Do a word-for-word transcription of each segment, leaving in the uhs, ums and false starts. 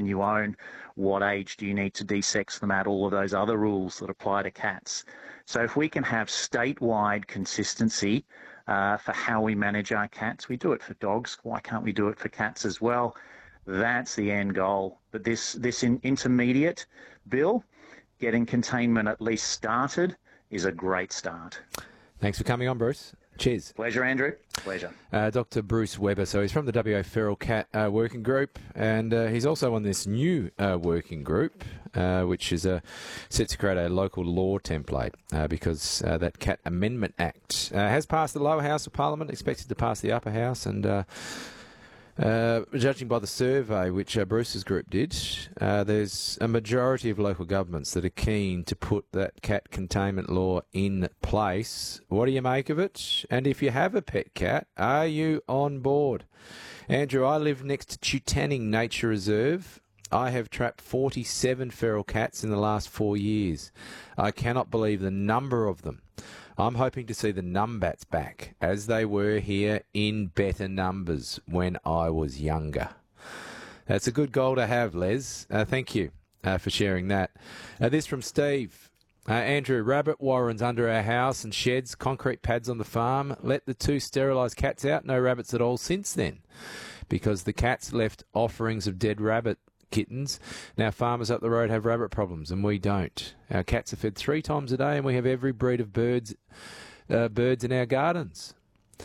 can you own, what age do you need to de-sex them at, all of those other rules that apply to cats. So if we can have statewide consistency uh, for how we manage our cats, we do it for dogs, why can't we do it for cats as well? That's the end goal. But this, this in intermediate bill, getting containment at least started, is a great start. Thanks for coming on, Bruce. Cheers. Pleasure, Andrew. Pleasure. Uh, Doctor Bruce Webber. So he's from the W A Feral Cat uh, Working Group, and uh, he's also on this new uh, working group, uh, which is a set to create a local law template uh, because uh, that Cat Amendment Act uh, has passed the lower house of Parliament, expected to pass the upper house, and uh, Uh, judging by the survey which uh, Bruce's group did, uh, there's a majority of local governments that are keen to put that cat containment law in place. What do you make of it? And if you have a pet cat, are you on board? Andrew, I live next to Chutanning Nature Reserve. I have trapped forty-seven feral cats in the last four years. I cannot believe the number of them. I'm hoping to see the numbats back, as they were here in better numbers when I was younger. That's a good goal to have, Les. Uh, thank you uh, for sharing that. Uh, this from Steve. Uh, Andrew, rabbit warrens under our house and sheds, concrete pads on the farm. Let the two sterilised cats out. No rabbits at all since then, because the cats left offerings of dead rabbit kittens. Now farmers up the road have rabbit problems and we don't. Our cats are fed three times a day and we have every breed of birds uh, birds in our gardens.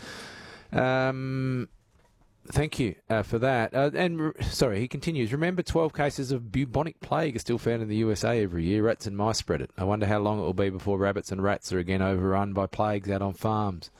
Um, thank you uh, for that. Uh, and sorry, he continues. Remember, twelve cases of bubonic plague are still found in the U S A every year. Rats and mice spread it. I wonder how long it will be before rabbits and rats are again overrun by plagues out on farms.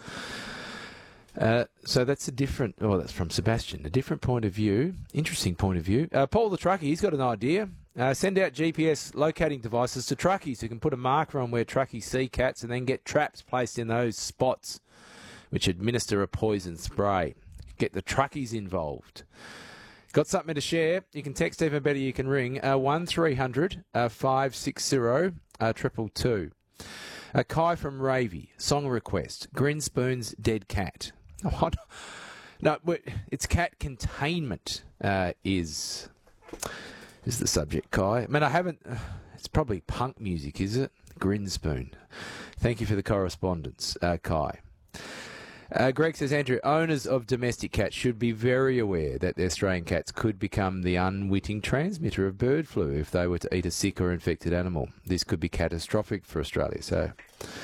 Uh, so that's a different, oh, that's from Sebastian, a different point of view, interesting point of view. Uh, Paul the truckie, he's got an idea. Uh, send out G P S locating devices to truckies who can put a marker on where truckies see cats and then get traps placed in those spots which administer a poison spray. Get the truckies involved. Got something to share? You can text, even better, you can ring uh, one three hundred five six zero two two two. Uh, Kai from Ravy, song request, Grinspoon's Dead Cat. Oh, no, it's cat containment uh, is is the subject, Kai. I mean, I haven't... Uh, it's probably punk music, is it? Grinspoon. Thank you for the correspondence, uh, Kai. Uh, Greg says, Andrew, owners of domestic cats should be very aware that their straying cats could become the unwitting transmitter of bird flu if they were to eat a sick or infected animal. This could be catastrophic for Australia. So,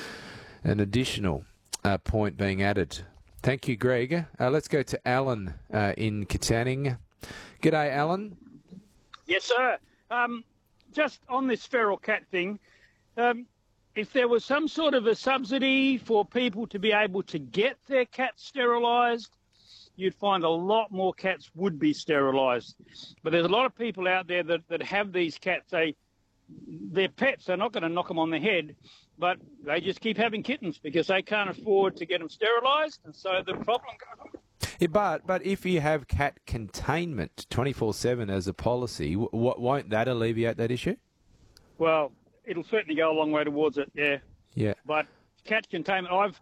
an additional uh, point being added. Thank you, Greg. Uh, let's go to Alan uh, in Katanning. G'day, Alan. Yes, sir. Um, just on this feral cat thing, um, if there was some sort of a subsidy for people to be able to get their cats sterilised, you'd find a lot more cats would be sterilised. But there's a lot of people out there that, that have these cats. They, they're pets. They're not going to knock them on the head, but they just keep having kittens because they can't afford to get them sterilised, and so the problem goes on. Yeah, but but if you have cat containment twenty-four seven as a policy, w- won't that alleviate that issue? Well, it'll certainly go a long way towards it, yeah. Yeah. But cat containment, I've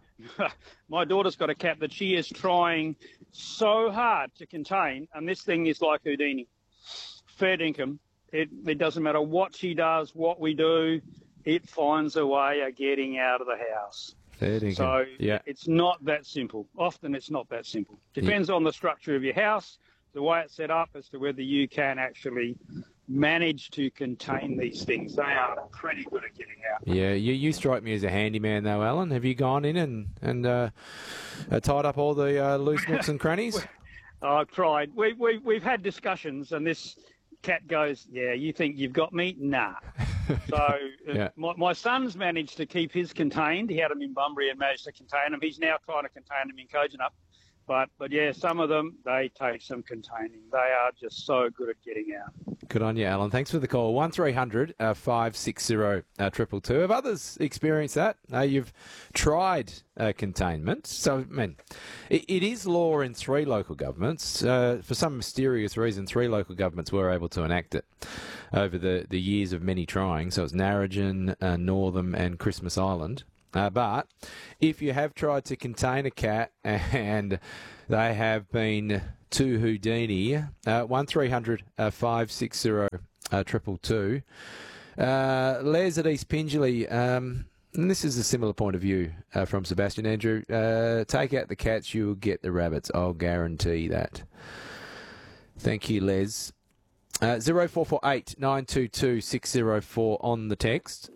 my daughter's got a cat that she is trying so hard to contain, and this thing is like Houdini. Fair dinkum. It, it doesn't matter what she does, what we do, it finds a way of getting out of the house. Fair dinkum. So yeah. It's not that simple. Often it's not that simple. Depends yeah. on the structure of your house, the way it's set up, as to whether you can actually manage to contain these things. They are pretty good at getting out. Yeah, you, you strike me as a handyman though, Alan. Have you gone in and, and uh, uh, tied up all the uh, loose nooks and crannies? I've tried. We, we, we've had discussions, and this cat goes, yeah, you think you've got me? Nah. So uh, yeah. my, my son's managed to keep his contained. He had them in Bunbury and managed to contain them. He's now trying to contain them in Kojonup. But, but yeah, some of them, they take some containing. They are just so good at getting out. Good on you, Alan. Thanks for the call. one three hundred five six zero two two two. Have others experienced that? Uh, you've tried uh, containment. So, I mean, it, it is law in three local governments. Uh, for some mysterious reason, three local governments were able to enact it over the, the years of many trying. So it's Narrogin, uh, Northam and Christmas Island. Uh, but if you have tried to contain a cat and they have been to Houdini. Uh, one three hundred five six zero triple two. Uh, Les at East Pingelly. Um, and this is a similar point of view uh, from Sebastian Andrew. Uh, take out the cats, you'll get the rabbits. I'll guarantee that. Thank you, Les. Uh, zero four four eight nine two two six zero four on the text.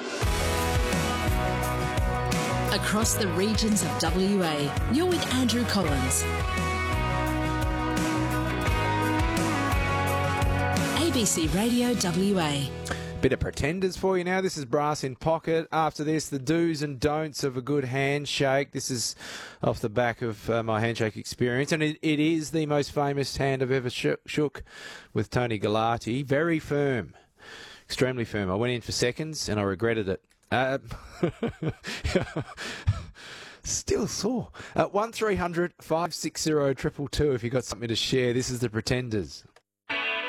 Across the regions of W A, you're with Andrew Collins. A B C Radio W A. Bit of pretenders for you now. This is Brass in Pocket. After this, the do's and don'ts of a good handshake. This is off the back of uh, my handshake experience, and it, it is the most famous hand I've ever shook, shook with Tony Galati. Very firm, extremely firm. I went in for seconds, and I regretted it. Uh, Still sore. Uh, one three hundred five six zero triple two if you've got something to share. This is the Pretenders.